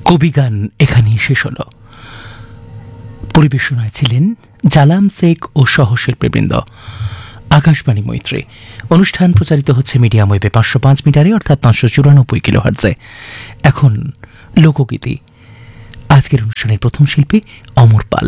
কবিগান এখানেই শেষ হল। পরিবেশনায় ছিলেন জালাম শেখ ও সহশিল্পীবৃন্দ। আকাশবাণী মৈত্রী অনুষ্ঠান প্রচারিত হচ্ছে মিডিয়াম ওয়েবে 505 মিটারে অর্থাৎ 594 কিলোহার্টজে। এখন লোকগীতি। আজকের অনুষ্ঠানের প্রথম শিল্পী অমর পাল।